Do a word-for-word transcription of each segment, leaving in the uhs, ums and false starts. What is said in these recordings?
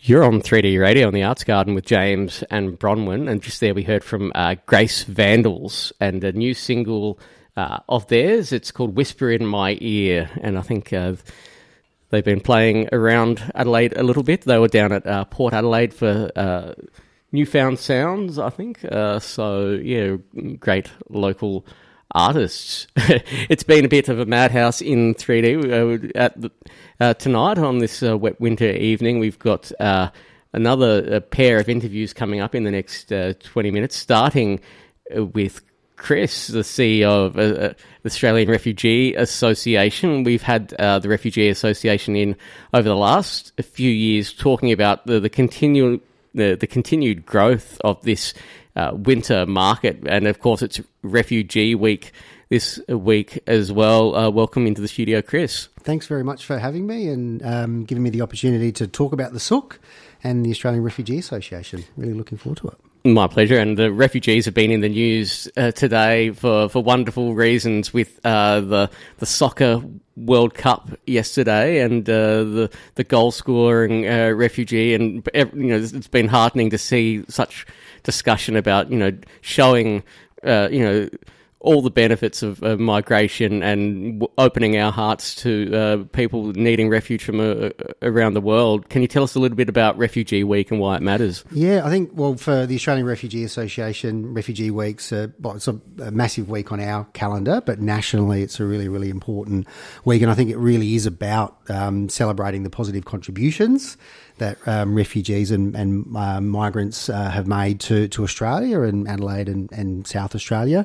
You're on three D Radio on the Arts Garden with James and Bronwyn, and just there we heard from uh, Grace Vandals and a new single uh, of theirs. It's called Whisper in My Ear, and I think uh, they've been playing around Adelaide a little bit. They were down at uh, Port Adelaide for uh, Newfound Sounds, I think. Uh, so, yeah, great local artists. It's been a bit of a madhouse in three D uh, at the, uh, tonight on this uh, wet winter evening. We've got uh, another uh, pair of interviews coming up in the next uh, twenty minutes, starting uh, with Chris, the C E O of uh, uh, the Australian Refugee Association. We've had uh, the Refugee Association in over the last few years talking about the, the continual the, the continued growth of this Uh, winter market, and of course it's Refugee Week this week as well. Uh, welcome into the studio, Chris. Thanks very much for having me and um, giving me the opportunity to talk about the Sook and the Australian Refugee Association. Really looking forward to it. My pleasure. And the refugees have been in the news uh, today for, for wonderful reasons, with uh, the the soccer World Cup yesterday and uh, the the goal scoring uh, refugee, and you know it's been heartening to see such discussion about you know showing uh, you know all the benefits of uh, migration and w- opening our hearts to uh, people needing refuge from uh, around the world. Can you tell us a little bit about Refugee Week and why it matters? Yeah, I think, well, for the Australian Refugee Association, Refugee Week's a, well, it's a, a massive week on our calendar, but nationally it's a really, really important week, and I think it really is about um, celebrating the positive contributions that um, refugees and, and uh, migrants uh, have made to, to Australia and Adelaide and, and South Australia.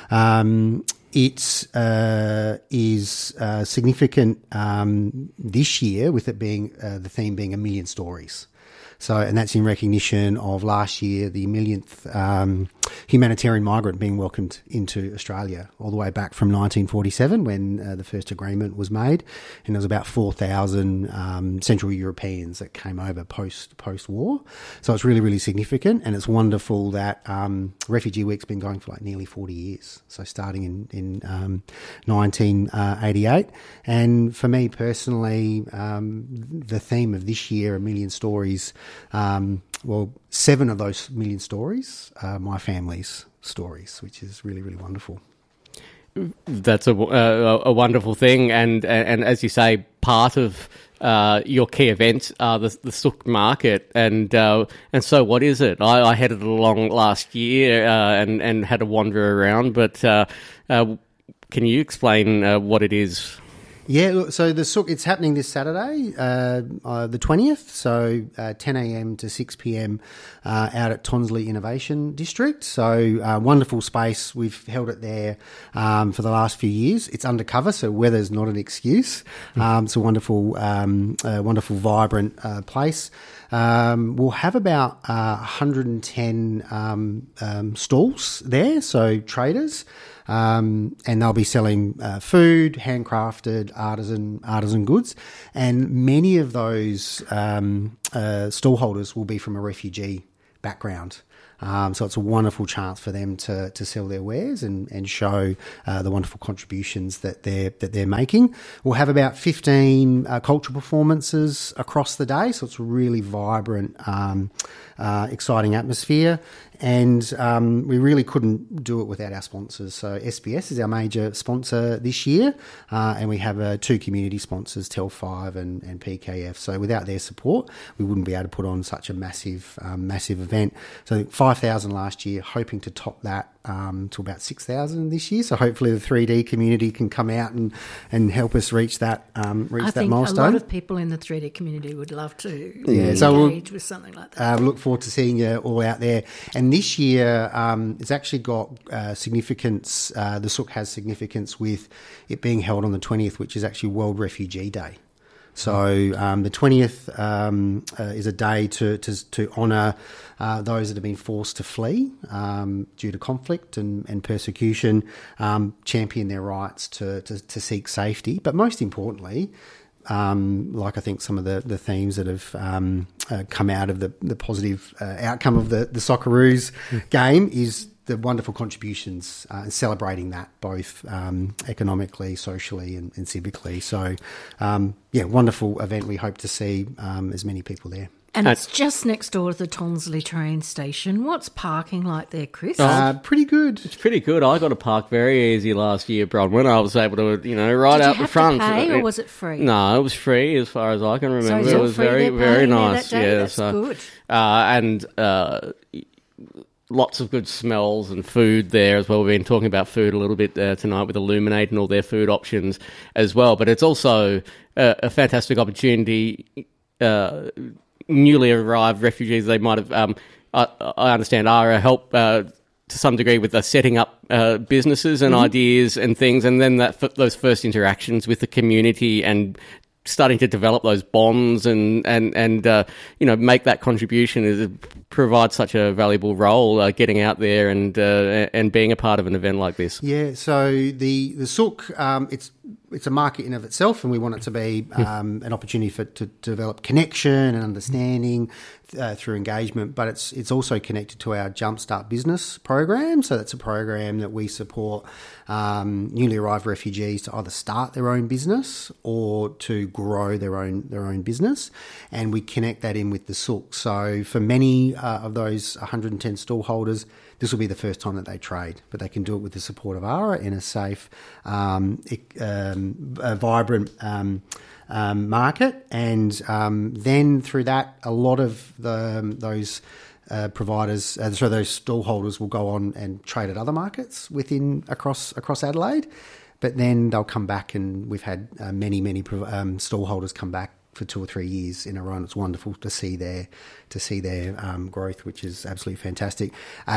Um, it uh, is uh, significant um, this year, with it being uh, the theme being a million stories. So, and that's in recognition of last year, the millionth um, humanitarian migrant being welcomed into Australia, all the way back from nineteen forty-seven when uh, the first agreement was made. And there was about four thousand um, Central Europeans that came over post, post-war. So it's really, really significant. And it's wonderful that um, Refugee Week's been going for like nearly forty years. So starting in, in um, nineteen eighty-eight. And for me personally, um, the theme of this year, A Million Stories, Um, well, seven of those million stories are my family's stories, which is really, really wonderful. That's a, a, a wonderful thing, and and as you say, part of uh, your key events are the, the Sook market, and uh, and so what is it? I, I headed along last year uh, and and had to wander around, but uh, uh, can you explain uh, what it is? Yeah, look, so the Sook, it's happening this Saturday, uh, uh, the twentieth, so uh, ten a.m. to six p.m. Uh, out at Tonsley Innovation District. So uh, wonderful space. We've held it there um, for the last few years. It's undercover, so weather's not an excuse. Um, it's a wonderful, um, uh, wonderful, vibrant uh, place. Um, we'll have about uh, one hundred ten um, um, stalls there, so traders. Um, and they'll be selling uh, food, handcrafted, artisan artisan goods, and many of those um, uh, stallholders will be from a refugee background. Um, so it's a wonderful chance for them to to sell their wares and and show uh, the wonderful contributions that they're that they're making. We'll have about fifteen uh, cultural performances across the day, so it's a really vibrant, um, uh, exciting atmosphere. And um, we really couldn't do it without our sponsors. So S B S is our major sponsor this year, uh, and we have uh, two community sponsors, Tel five and, and P K F. So without their support, we wouldn't be able to put on such a massive, um, massive event. So five thousand last year, hoping to top that um, to about six thousand this year. So hopefully the three D community can come out and, and help us reach that um, reach I that think milestone. A lot of people in the three D community would love to yeah, engage so we'll, with something like that. Uh, look forward to seeing you all out there. And this year, um, it's actually got uh, significance. Uh, the Sook has significance with it being held on the twentieth, which is actually World Refugee Day. So um, the twentieth um, uh, is a day to to, to honour uh, those that have been forced to flee um, due to conflict and, and persecution, um, champion their rights to, to, to seek safety. But most importantly, Um, like I think some of the, the themes that have um, uh, come out of the, the positive uh, outcome of the, the Socceroos mm. game is the wonderful contributions uh, and celebrating that both um, economically, socially and, and civically. So, um, yeah, wonderful event. We hope to see um, as many people there. And it's just next door to the Tonsley train station. What's parking like there, Chris? Uh, pretty good. It's pretty good. I got to park very easy last year, Bronwyn. I was able to, you know, right Did out you have the front. to pay, or was it free? No, it was free as far as I can remember. it's it all was free very, they're very paying there nice. that day? Yeah, That's so, good. Uh, and uh, lots of good smells and food there as well. We've been talking about food a little bit uh, tonight with Illuminate and all their food options as well. But it's also a, a fantastic opportunity. Uh, newly arrived refugees, they might have, um, I, I understand, are a help uh, to some degree with uh, setting up uh, businesses and mm-hmm. ideas and things, and then that f- those first interactions with the community and starting to develop those bonds and and and uh, you know, make that contribution is provides such a valuable role, uh, getting out there and uh, and being a part of an event like this. Yeah, so the the souk, um, it's it's a market in of itself, and we want it to be um, an opportunity for to, to develop connection and understanding uh, through engagement. But it's it's also connected to our Jumpstart Business program. So that's a program that we support um, newly arrived refugees to either start their own business or to grow their own their own business, and we connect that in with the souk. So for many uh, of those one hundred ten stall holders, this will be the first time that they trade, but they can do it with the support of ARA in a safe, um, um, a vibrant um, um, market. And um, then through that, a lot of the, um, those uh, providers, uh, so those stall holders will go on and trade at other markets within across across Adelaide. But then they'll come back, and we've had uh, many, many um, stall holders come back for two or three years in a row, and it's wonderful to see their to see their um, growth, which is absolutely fantastic.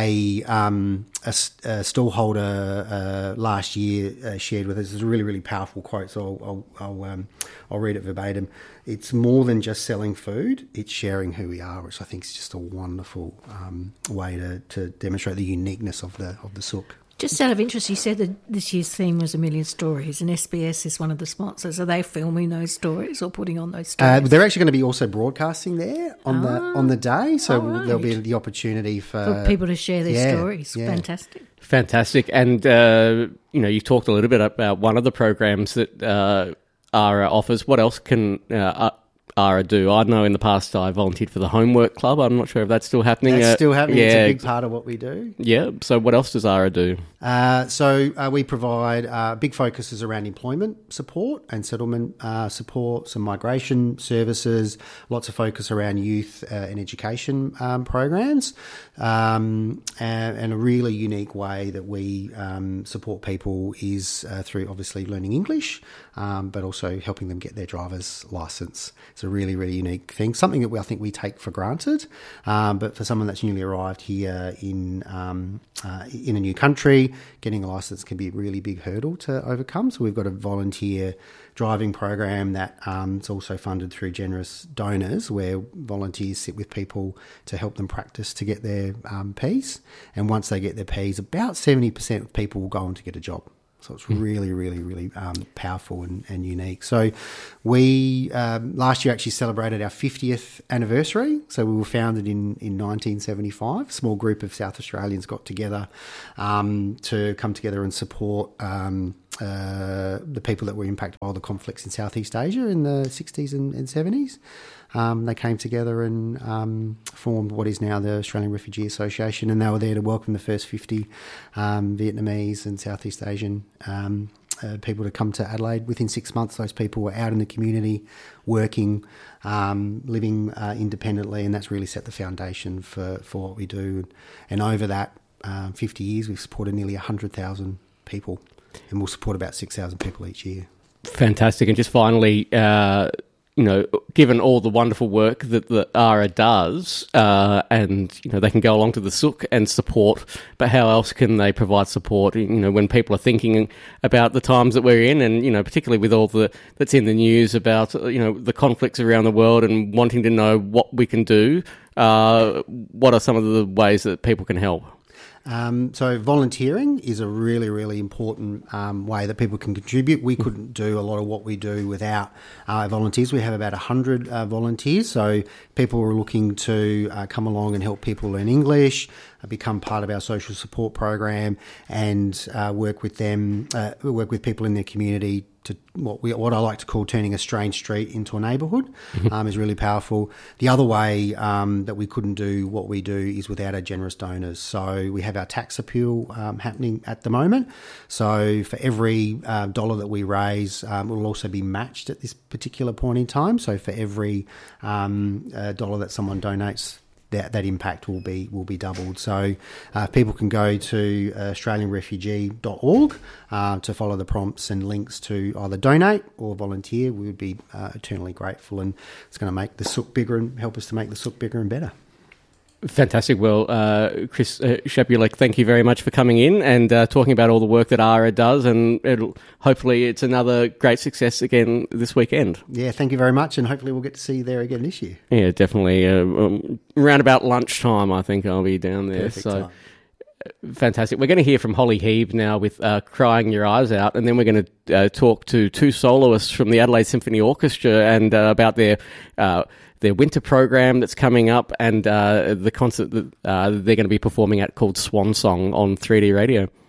A um, a, a stall holder uh, last year uh, shared with us, it's a really really powerful quote, so I'll I'll I'll, um, I'll read it verbatim. It's more than just selling food; it's sharing who we are, which I think is just a wonderful um, way to, to demonstrate the uniqueness of the of the souk. Just out of interest, you said that this year's theme was A Million Stories, and S B S is one of the sponsors. Are they filming those stories or putting on those stories? Uh, they're actually going to be also broadcasting there on ah, the on the day, so right. there'll be the opportunity for, for people to share their yeah, stories. Yeah. Fantastic. Fantastic. And, uh, you know, you talked a little bit about one of the programs that uh, ARA offers. What else can uh, ARA do? I know in the past I volunteered for the Homework Club. I'm not sure if that's still happening. That's uh, still happening. Yeah, It's a big part of what we do. Yeah. So what else does ARA do? Uh, so uh, we provide uh, big focuses around employment support and settlement uh, support, some migration services, lots of focus around youth uh, and education um, programs, um, and, and a really unique way that we um, support people is uh, through obviously learning English, um, but also helping them get their driver's license. It's a really, really unique thing, something that we, I think we take for granted, um, but for someone that's newly arrived here in um, uh, in a new country, getting a licence can be a really big hurdle to overcome. So we've got a volunteer driving program that um, is also funded through generous donors, where volunteers sit with people to help them practice to get their um, Ps. And once they get their Ps, about seventy percent of people will go on to get a job. So it's really, really, really um, powerful and, and unique. So we um, last year actually celebrated our fiftieth anniversary. So we were founded in, in nineteen seventy-five. A small group of South Australians got together um, to come together and support um, uh, the people that were impacted by all the conflicts in Southeast Asia in the sixties and, and seventies. Um, they came together and um, formed what is now the Australian Refugee Association, and they were there to welcome the first fifty um, Vietnamese and Southeast Asian um, uh, people to come to Adelaide. Within six months, those people were out in the community, working, um, living uh, independently, and that's really set the foundation for, for what we do. And over that um, fifty years, we've supported nearly one hundred thousand people, and we'll support about six thousand people each year. Fantastic. And just finally, uh, you know, given all the wonderful work that the ARA does, uh, and, you know, they can go along to the souk and support, but how else can they provide support, you know, when people are thinking about the times that we're in, and, you know, particularly with all the that's in the news about, you know, the conflicts around the world and wanting to know what we can do, uh, what are some of the ways that people can help? Um, so volunteering is a really, really important um, way that people can contribute. We couldn't do a lot of what we do without uh, volunteers. We have about one hundred uh, volunteers, so people are looking to uh, come along and help people learn English, uh, become part of our social support program, and uh, work with them, uh, work with people in their community to what we what I like to call turning a strange street into a neighbourhood um, is really powerful. The other way um, that we couldn't do what we do is without our generous donors. So we have our tax appeal um, happening at the moment. So for every uh, dollar that we raise, um, it will also be matched at this particular point in time. So for every um, uh, dollar that someone donates, that that impact will be will be doubled. So uh, people can go to australian refugee dot org uh, to follow the prompts and links to either donate or volunteer. We would be uh, eternally grateful, and it's going to make the sook bigger and help us to make the sook bigger and better. Fantastic. Well, uh, Chris uh, Shepulek, thank you very much for coming in and uh, talking about all the work that ARA does, and it'll, hopefully it's another great success again this weekend. Yeah, thank you very much, and hopefully we'll get to see you there again this year. Yeah, definitely. Uh, um, around about lunchtime, I think I'll be down there. Perfect so. time. Fantastic. We're going to hear from Holly Heeb now with uh, Crying Your Eyes Out, and then we're going to uh, talk to two soloists from the Adelaide Symphony Orchestra and uh, about their uh, their winter program that's coming up and uh, the concert that uh, they're going to be performing at called Swan Song on three D Radio.